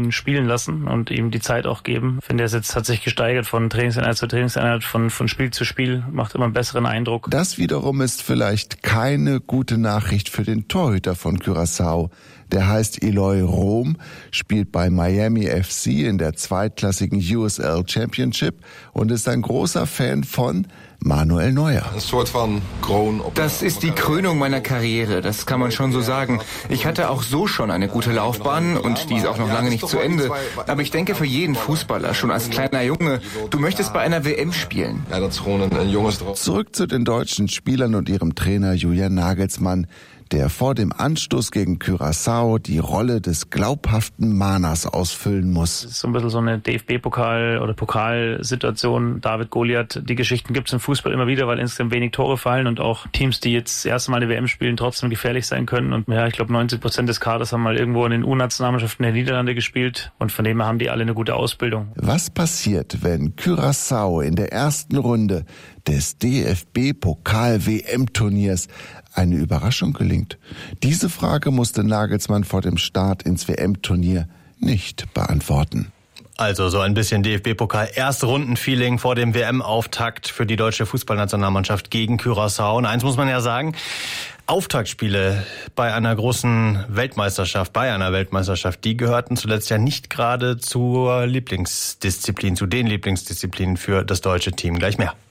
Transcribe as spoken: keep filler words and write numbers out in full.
ihn spielen lassen und ihm die Zeit auch geben. Ich finde, er jetzt hat sich gesteigert von Trainingseinheit zu Trainingseinheit, von, von Spiel zu Spiel, macht immer einen besseren Eindruck. Das wiederum ist vielleicht keine gute Nachricht für den Torhüter von Curaçao. Der heißt Eloy Rom, spielt bei Miami F C in der zweitklassigen U S L Championship und ist ein großer Fan von Manuel Neuer. Das ist die Krönung meiner Karriere, das kann man schon so sagen. Ich hatte auch so schon eine gute Laufbahn und die ist auch noch lange nicht zu Ende. Aber ich denke für jeden Fußballer, schon als kleiner Junge, du möchtest bei einer W M spielen. Zurück zu den deutschen Spielern und ihrem Trainer Julian Nagelsmann, der vor dem Anstoß gegen Curaçao die Rolle des glaubhaften Mahners ausfüllen muss. Das ist so ein bisschen so eine D F B-Pokal- oder Pokalsituation. David Goliath, die Geschichten gibt es im Fußball immer wieder, weil insgesamt wenig Tore fallen und auch Teams, die jetzt das erste Mal eine W M spielen, trotzdem gefährlich sein können. Und ja, ich glaube neunzig Prozent des Kaders haben mal irgendwo in den U-Nationalmannschaften der Niederlande gespielt und von dem her haben die alle eine gute Ausbildung. Was passiert, wenn Curaçao in der ersten Runde des D F B-Pokal-W M-Turniers eine Überraschung gelingt? Diese Frage musste Nagelsmann vor dem Start ins W M-Turnier nicht beantworten. Also so ein bisschen D F B-Pokal-Erstrunden-Feeling vor dem W M-Auftakt für die deutsche Fußballnationalmannschaft gegen Curaçao. Und eins muss man ja sagen, Auftaktspiele bei einer großen Weltmeisterschaft, bei einer Weltmeisterschaft, die gehörten zuletzt ja nicht gerade zur Lieblingsdisziplin, zu den Lieblingsdisziplinen für das deutsche Team. Gleich mehr.